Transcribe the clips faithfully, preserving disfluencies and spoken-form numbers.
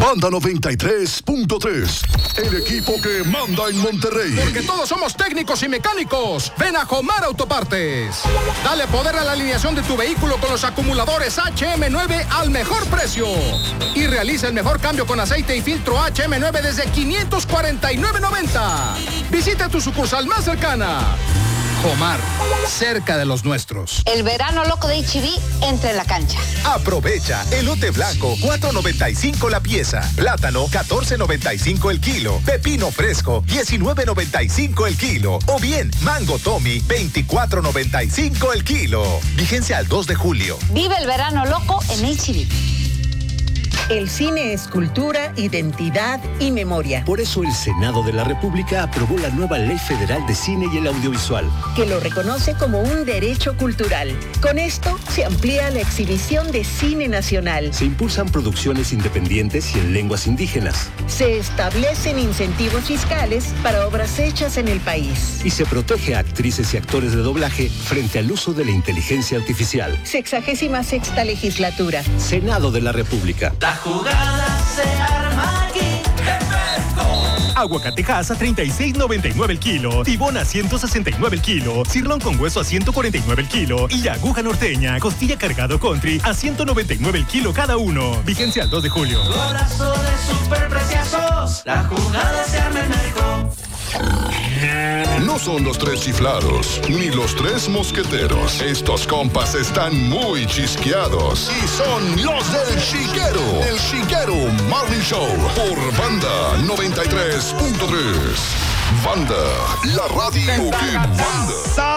Banda noventa y tres punto tres, el equipo que manda en Monterrey. Porque todos somos técnicos y mecánicos. Ven a Jomar Autopartes. Dale poder a la alineación de tu vehículo con los acumuladores H M nueve al mejor precio. Y realiza el mejor cambio con aceite y filtro H M nueve desde quinientos cuarenta y nueve noventa. Visita tu sucursal más cercana. Jomar, cerca de los nuestros. El verano loco de H E B entra en la cancha. Aprovecha elote blanco, cuatro noventa y cinco la pieza. Plátano, catorce noventa y cinco el kilo. Pepino fresco, diecinueve noventa y cinco el kilo. O bien, mango Tommy, veinticuatro noventa y cinco el kilo. Vigencia al dos de julio. Vive el verano loco en H E B. El cine es cultura, identidad y memoria. Por eso el Senado de la República aprobó la nueva Ley Federal de Cine y el Audiovisual, que lo reconoce como un derecho cultural. Con esto se amplía la exhibición de cine nacional. Se impulsan producciones independientes y en lenguas indígenas. Se establecen incentivos fiscales para obras hechas en el país. Y se protege a actrices y actores de doblaje frente al uso de la inteligencia artificial. Sexagésima sexta legislatura. Senado de la República. La jugada se arma aquí. Aguacatejas a treinta y seis noventa y nueve el kilo, tibón a ciento sesenta y nueve el kilo, cirlón con hueso a ciento cuarenta y nueve el kilo y aguja norteña, costilla cargado country a ciento noventa y nueve el kilo cada uno. Vigencia al dos de julio. Golazo de superpreciosos. La jugada se arma en México. No son los tres chiflados, ni los tres mosqueteros. Estos compas están muy chisqueados y son los del Chiquero. El Chiquero Morning Show por Banda noventa y tres punto tres. Banda, la radio que manda.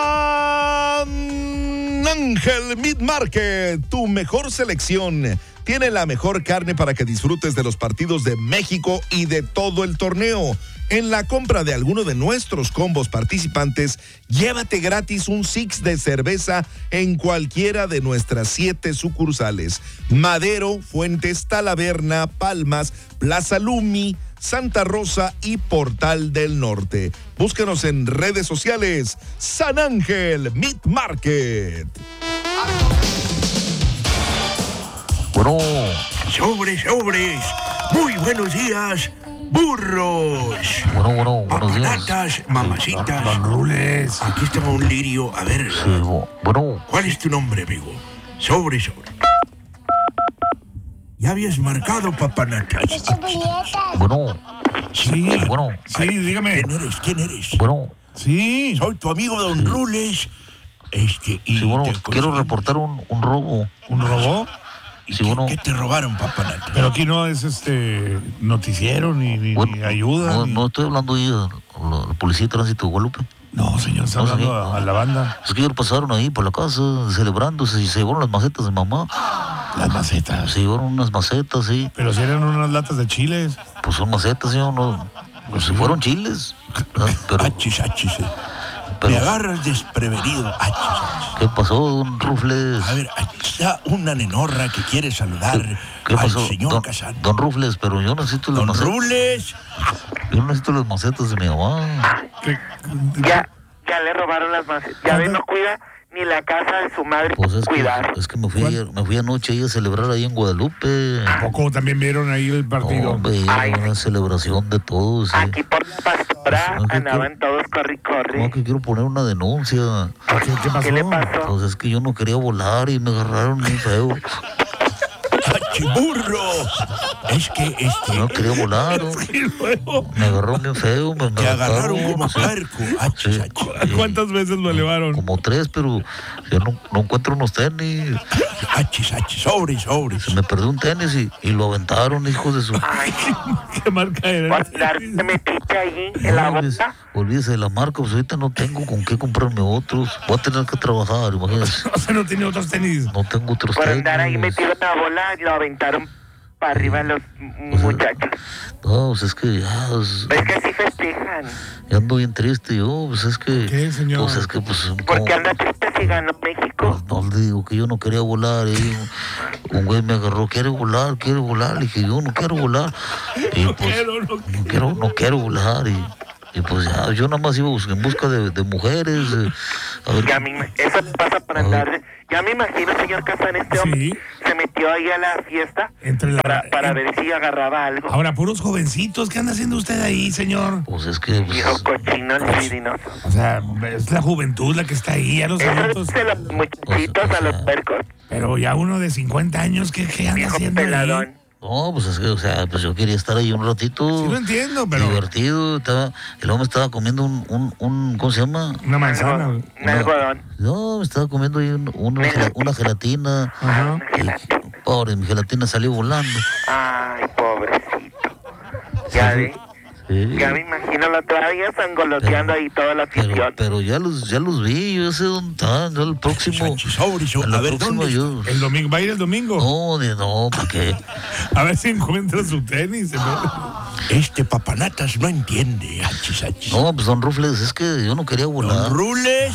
San Ángel Meat Market, tu mejor selección. Tiene la mejor carne para que disfrutes de los partidos de México y de todo el torneo. En la compra de alguno de nuestros combos participantes, llévate gratis un six de cerveza en cualquiera de nuestras siete sucursales. Madero, Fuentes, Talaverna, Palmas, Plaza Lumi, Santa Rosa y Portal del Norte. Búsquenos en redes sociales. San Ángel Meat Market. Bueno. Sobres, sobres. Muy buenos días. Burros. Bueno, bueno, buenos días. Papanatas, mamacitas. Don Rules. Aquí está un lirio. A ver. Sí, bueno. ¿Cuál es tu nombre, amigo? Sobre, sobre. Ya habías marcado, papanatas. Bueno. Sí. Bueno. Sí, dígame. ¿Quién eres? ¿Quién eres? Bueno. Sí. Soy tu amigo Don sí. Rules. Este, y sí, bueno, quiero reportar un, un robo. ¿Un robo? Sí, ¿Qué, bueno. ¿Qué te robaron, papanatas? Pero aquí no es este noticiero ni, ni, bueno, ni ayuda. No, ni... no estoy hablando ahí a la, la Policía de Tránsito de Guadalupe. No, señor, está no, hablando a, a la banda. Es que ellos pasaron ahí por la casa celebrándose y se llevaron las macetas de mamá. ¿Las macetas? Se llevaron unas macetas, sí. Pero si eran unas latas de chiles. Pues son macetas, señor, no. Pues si fueron chiles. Pero... Achis, achis, eh. Pero, me agarras desprevenido. Achis, achis. ¿Qué pasó, don Rufles? A ver, aquí está una nenorra que quiere saludar ¿Qué, qué al pasó? señor don, Casano. Don Rufles, pero yo necesito las don macetas. Don Rufles. Yo necesito las macetas de mi mamá. ¿Qué? Ya, ya le robaron las macetas. Ya ves, no cuida ni la casa de su madre. Pues es cuidar. Que, es que me fui, ayer, me fui anoche ahí a celebrar ahí en Guadalupe. ¿A poco también vieron ahí el partido? Hombre, Ay, una celebración de todos. ¿Sí? Aquí por Pastora pues, andaban quiero, todos corri corri. No, que quiero poner una denuncia. ¿Qué, qué pasó? ¿Qué le pasó? Pues es que yo no quería volar y me agarraron bien feo. ¡Chiburro! Es que este... No quería volar. Es que luego... Me agarró bien feo. Me, me Te agarraron como sí. Puerco. Achis, sí. achis. ¿Cuántas veces lo elevaron? Como tres, pero yo no, no encuentro unos tenis. Achis, achis, sobres, sobres. Se me perdió un tenis y, y lo aventaron, hijos de su... Ay, ¿qué marca era? ¿Te metiste ahí en no, la boca? Olvídese de la marca, pues ahorita no tengo con qué comprarme otros. Voy a tener que trabajar, imagínese. O sea, no tiene otros tenis. No tengo otros Por tenis. Por andar ahí metido en la bola y lo aventaron para arriba los pues, muchachos. No, pues es que ya... Es, es que sí festejan. Ya ando bien triste yo, pues es que... ¿Qué, señor? Pues es que, pues... ¿Por qué anda triste si ganó México? No, no le digo que yo no quería volar, eh. Un güey me agarró, quiere volar, quiere volar, le dije, yo no quiero volar. Y no pues, quiero, no, no quiero, no quiero volar, y... Y pues ya, yo nada más iba en busca de, de mujeres. Eh, a ver, ya mí, eso pasa por andar. Ya me imagino, señor Casán, este hombre ¿sí? se metió metió ahí a la fiesta Entre la, para, para en, ver si agarraba algo. Ahora, puros jovencitos, ¿qué anda haciendo usted ahí, señor? Pues es que... Pues, Hijo cochino, libidinoso. O sea, es la juventud la que está ahí, a los adultos. Eso es de los muchachitos o sea, a los puercos. Pero ya uno de cincuenta años, ¿qué, qué anda Hijo haciendo peladón. ahí? No, pues es que, o sea, pues yo quería estar ahí un ratito. Sí lo entiendo, pero... Divertido, estaba, y luego me estaba comiendo un, un, un ¿cómo se llama? Una manzana. Un algodón. No, me estaba comiendo ahí un, un, una, gel- una gelatina. Ajá. Y, pobre, mi gelatina salió volando. Ay, pobrecito. Ya Sí, ve. sí. Ya me imagino la todavía sangoloteando ahí toda la Pero, afición. pero ya los, ya los vi, yo sé dónde están, yo el próximo. el A ver, próximo ¿dónde? yo. ¿El domingo? ¿Va a ir el domingo? No, de, no, ¿para qué? A ver si encuentra su tenis. Este papanatas no entiende. Achis, achis. No, pues don Rufles, es que yo no quería volar. Don Rules.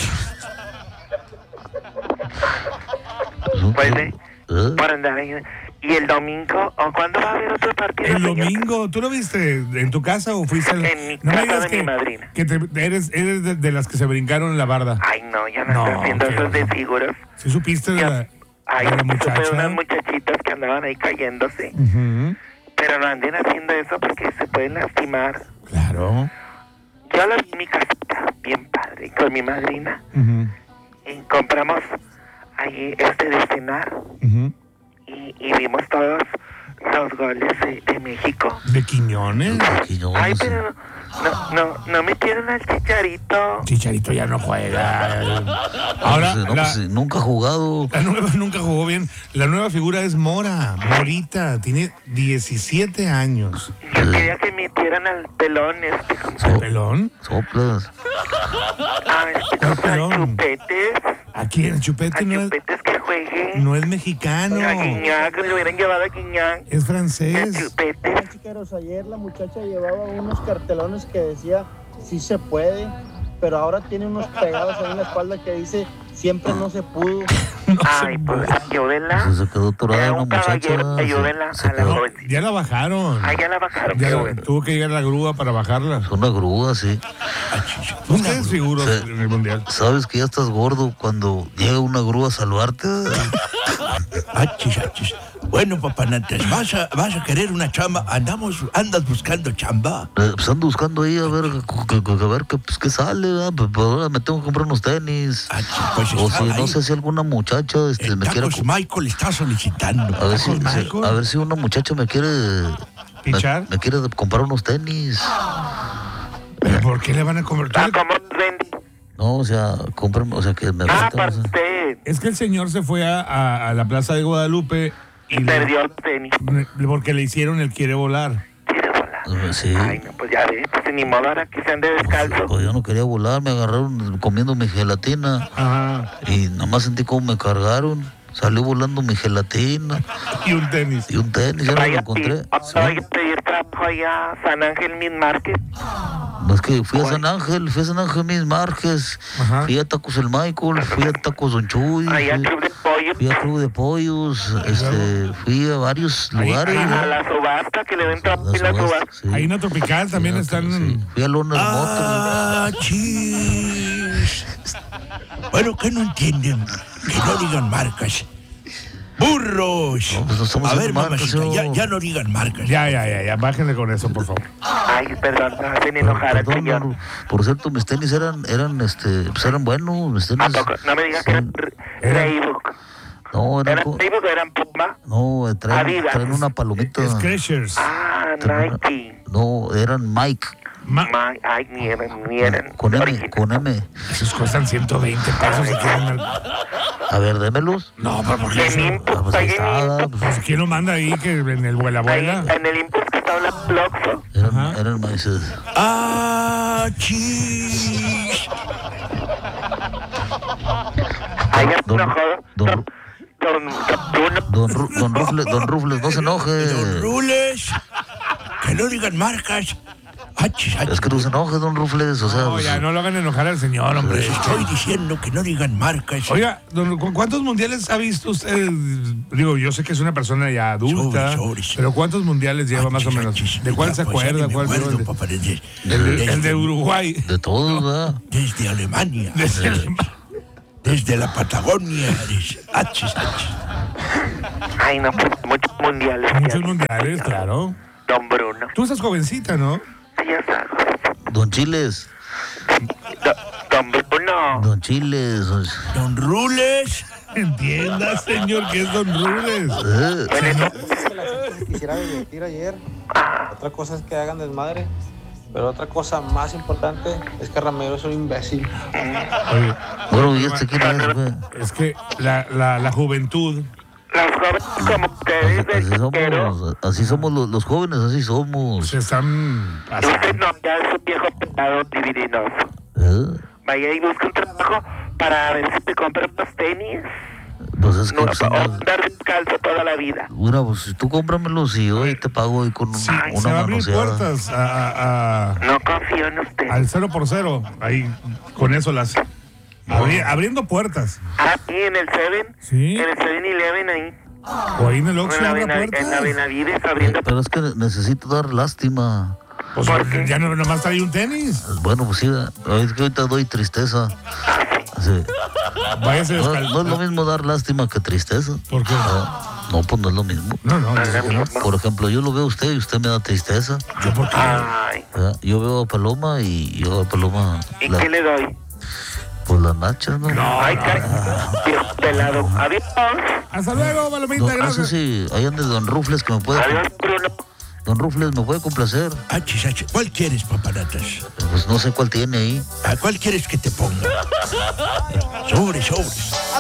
Pues de, por andar ahí. ¿Y el domingo? ¿O cuándo va a haber otro partido? El señor? domingo, ¿tú lo viste en tu casa o fuiste al... En mi no me casa digas de que, mi madrina. que te- eres, eres de, de las que se brincaron en la barda. Ay, no, ya no, No, estoy haciendo qué esos bueno. desfiguros. ¿Sí supiste de Ya. la, Ay, de la supe muchacha? unas muchachitas que andaban ahí cayéndose. Ujú. Pero no anden haciendo eso porque se pueden lastimar. Claro. Yo lo vi en mi casita, bien padre, con mi madrina. Ujú, Y compramos ahí este de cenar. ujú. Y, y vimos todos los goles de, de México. ¿De Quiñones? Aquí yo Ay, no sé. pero no, no, no metieron al Chicharito. Chicharito ya no juega. Ahora, No, pues, la, pues, nunca ha jugado. la nueva nunca jugó bien. La nueva figura es Mora, Morita. Tiene diecisiete años. Yo quería que metieran al pelón este. ¿El pelón? Soplas. Ah, este ¿Cuál al pelón? Chupetes. Aquí el Chupete Al no es, Chupetes que juegue. no es mexicano. A Guiñac, le hubieran llevado a Guiñac. Es Al francés. Chupetes. Chiqueros, ayer la muchacha llevaba unos cartelones que decía sí se puede, pero ahora tiene unos pegados ahí en la espalda que dice siempre no se pudo. Ay, pues ayúdenla. Pues se quedó atorada Era una un muchacha. caballero, se- ayúdenla se a la quedó- joven. Ya la bajaron. Ah, ya la bajaron. Ya qué la- bueno. tuvo que llegar la grúa para bajarla. Una grúa, sí. Ustedes figuros Sí. en el mundial. ¿Sabes que ya estás gordo cuando llega una grúa a salvarte? Achis, achis. Bueno, papanatas, ¿vas a, vas a querer una chamba? Andamos, andas buscando chamba. Eh, pues ando buscando ahí a ver, que- que- a ver qué, pues, qué sale, ¿verdad? Pues, pues, ahora me tengo que comprar unos tenis. Achis, pues O está si no ahí. sé si alguna muchacha este, El me quiere. Tacos Michael está solicitando. A ver, si, ¿Tacos si- Michael? a ver si una muchacha me quiere. Me, ¿Pichar? me quiere comprar unos tenis. ¿Pero por qué le van a convertir? Ah, ¿cómo vendí? No, o sea, comprarme, o sea, que me Ah, gusta, para o sea. usted. Es que el señor se fue a, a- a la plaza de Guadalupe Y le- perdió el tenis. porque le hicieron el quiere volar. Quiere volar. Eh, Sí. Ay, no, pues ya ve, pues ni modo ahora que se ande descalzo. Pues yo no quería volar, me agarraron comiendo mi gelatina Ajá. y nada más sentí como me cargaron. Salió volando mi gelatina Y un tenis. y un tenis, ya no lo Vaya, encontré. sí, vaya a pedir trabajo allá a San Ángel Meat Market. No, es que fui a San Ángel, fui a San Ángel Mis Márquez, Ajá. fui a Tacos el Michael, fui a Tacos Don Chuy, Allá al fui, Club de Pollo. fui a Club de Pollos, este, fui a varios Ahí- lugares. ahí- ¿no? A la subasta, que le den trabajo La en la subasta, subasta. sí. Ahí en la Tropical también Sí, están... sí. Fui a Lonas Ah, chis. Bueno, que no entienden. Que no digan marcas. ¡Burros! No, pues no estamos a ver, diciendo marcas, mamacita, ya, yo- ya no digan marcas. Ya, ya, ya, ya, bájenle con eso, por favor. Ay, perdón, me hacen enojar al Perdón, señor. no, por cierto, mis tenis eran, eran, este, pues eran buenos, mis tenis. ¿A poco? No me digas que eran Era- Reebok. No, eran, ¿Eran co- Reebok o eran Puma? no, traen, Adidas. traen una palomita. Skechers. Ah, Traen una- Nike. No, eran Mike, Ma- Ma- Ay, ni eran, ni eran. con M, originales. con M. Esos cuestan ciento veinte pesos. ¿Y quién anda- A ver, démelos. No, pero ¿por qué? En eso? Ah, Impulse, pues ahí ahí en está, Impulse. pues, Pues, ¿quién lo manda ahí que en el vuela Ahí, vuela? en el Impulse que está la Bloxo. eran, Ajá. eran maíces. ¡Ah, chis! Ahí ya se Don- enojó. don- Don, don, don, Don, Ru- don Rufles, don Rufles, no se enoje. Don Rules. Que no digan marcas. Achis, achis. Es que no se enoje, don Rufles, o sea, No, pues, ya, no lo hagan enojar al señor, hombre. Les estoy diciendo que no digan marcas. Oiga, don- ¿cu- ¿cuántos mundiales ha visto usted? Digo, yo sé que es una persona ya adulta, Sobre, sobre. pero ¿cuántos mundiales lleva Achis, más o menos? achis. ¿De cuál Ya, se pues, ya acuerda? ni me ¿Cuál acuerdo, el de- papá, desde- el, de, desde- el de Uruguay. de todos, ¿verdad? Desde Alemania. Desde Desde la Patagonia. des- Achis, achis. Ay, no, pues muchos mundiales. Muchos mundiales, claro. Don Bruno. Tú estás jovencita, ¿no? Sí, ya sabes. Don Chiles. Do, don Bruno. Don Chiles. Don Rules. Entienda, señor, que es Don Rules. Eh. Señor. Quisiera divertir ayer. Otra cosa es que hagan desmadre. Pero otra cosa más importante es que Ramiro es un imbécil. Oye, bueno, ¿y este quién es, güey? Es que la, la, la juventud. Los jóvenes como ustedes Así, así somos, así somos los, los jóvenes, así somos. Se están. Usted no, ya es un viejo pelado divinoso. ¿Eh? Vaya y busca un trabajo para ver si te compra unos tenis. Pues es que No, pues, o no, andar descalzo toda la vida. bueno, pues tú cómpramelos y yo ahí te pago ahí con un, Sí, una se va a abrir manoseada. puertas a, a- a- No confío en usted. al cero por cero. Ahí, con eso las. abri- abriendo puertas. Aquí en el Seven. Sí. En el Seven Eleven ahí. O ahí en el Oxxo En la, abre Bena- puertas. en la Benavides abriendo. Pero es que necesito dar lástima. Pues ya no, nomás trae un tenis. Bueno, pues sí, es que ahorita doy tristeza. Sí. Váyase No, descal- no es lo mismo dar lástima que tristeza. ¿Por qué? Ah, no, pues no es lo mismo. No, no, No es lo dice que no. mismo. Por ejemplo, yo lo veo a usted y usted me da tristeza. ¿Yo por qué? Ay. ¿Verdad? Yo veo a Paloma y yo a Paloma. ¿Y la- qué le doy? pues las nachas, ¿no? Ay, caray. Viejo pelado. Adiós. Hasta luego, Palomita, No, no sé gracias. si hay ande Don Rufles que me puede. Adiós, Bruno. Don Rufles me puede complacer. Achis, achis. ¿Cuál quieres, papanatas? Pues no sé cuál tiene ahí. ¿A cuál quieres que te ponga? Sobres, sobres.